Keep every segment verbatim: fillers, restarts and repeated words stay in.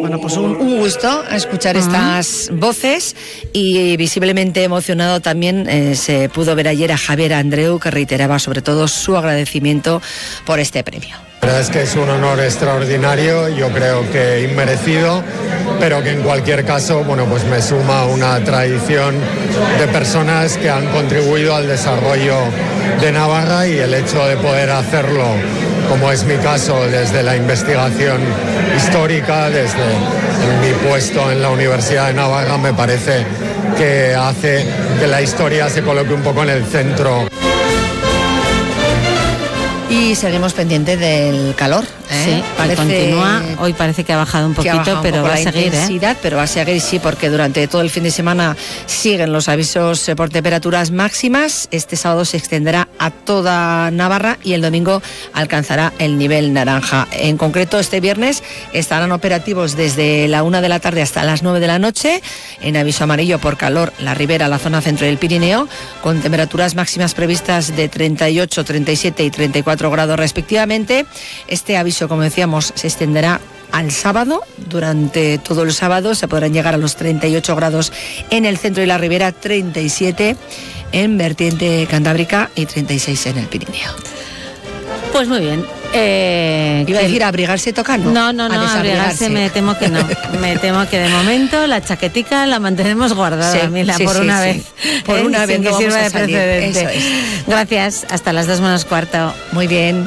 Bueno, pues un, un gusto escuchar Uh-huh. estas voces, y visiblemente emocionado también eh, se pudo ver ayer a Javier Andreu, que reiteraba sobre todo su agradecimiento por este premio. La verdad es que es un honor extraordinario, yo creo que inmerecido, pero que en cualquier caso, bueno, pues me suma una tradición de personas que han contribuido al desarrollo de Navarra, y el hecho de poder hacerlo, como es mi caso, desde la investigación histórica, desde mi puesto en la Universidad de Navarra, me parece que hace que la historia se coloque un poco en el centro. Y seguimos pendientes del calor, ¿eh? Sí, parece, continúa. Hoy parece que ha bajado un poquito, bajado un pero poco va a la seguir, intensidad, ¿eh? pero va a seguir, sí, porque durante todo el fin de semana siguen los avisos por temperaturas máximas. Este sábado se extenderá a toda Navarra y el domingo alcanzará el nivel naranja. En concreto, este viernes estarán operativos desde la una de la tarde hasta las nueve de la noche. En aviso amarillo por calor, la Ribera, la zona centro del Pirineo, con temperaturas máximas previstas de treinta y ocho, treinta y siete y treinta y cuatro grados respectivamente. Este aviso, como decíamos, se extenderá al sábado. Durante todo el sábado se podrán llegar a los treinta y ocho grados en el centro y la Ribera, treinta y siete en vertiente cantábrica y treinta y seis en el Pirineo. Pues muy bien. Eh, Iba a decir, abrigarse toca, ¿no? No, no, no, a abrigarse me temo que no. Me temo que de momento la chaquetica la mantenemos guardada, sí, Mila, sí, por sí, una sí. vez. Por ¿eh? una Sin vez que no sirva vamos de a salir. precedente. Eso es. Gracias, hasta las dos menos cuarto. Muy bien.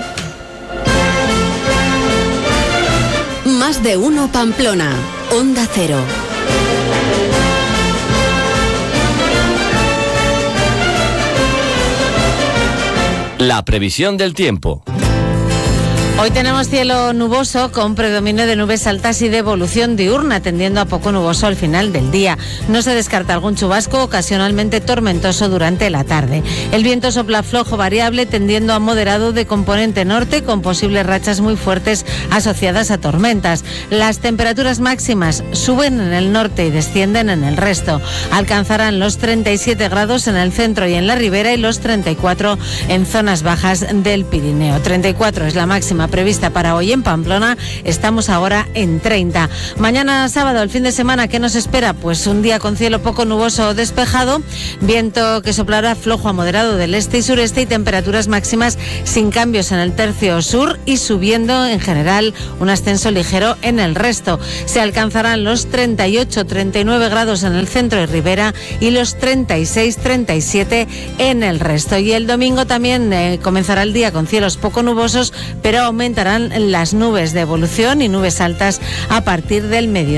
Más de uno Pamplona, Onda Cero. La previsión del tiempo. Hoy tenemos cielo nuboso con predominio de nubes altas y de evolución diurna, tendiendo a poco nuboso al final del día. No se descarta algún chubasco ocasionalmente tormentoso durante la tarde. El viento sopla flojo variable, tendiendo a moderado de componente norte, con posibles rachas muy fuertes asociadas a tormentas. Las temperaturas máximas suben en el norte y descienden en el resto. Alcanzarán los treinta y siete grados en el centro y en la ribera, y los treinta y cuatro en zonas bajas del Pirineo. treinta y cuatro es la máxima prevista para hoy en Pamplona. Estamos ahora en treinta. Mañana sábado, el fin de semana, ¿qué nos espera? Pues un día con cielo poco nuboso o despejado, viento que soplará flojo a moderado del este y sureste, y temperaturas máximas sin cambios en el tercio sur, y subiendo en general un ascenso ligero en el resto. Se alcanzarán los treinta y ocho, treinta y nueve grados en el centro y ribera, y los treinta y seis, treinta y siete en el resto. Y el domingo también eh, comenzará el día con cielos poco nubosos, pero aumentarán las nubes de evolución y nubes altas a partir del mediodía.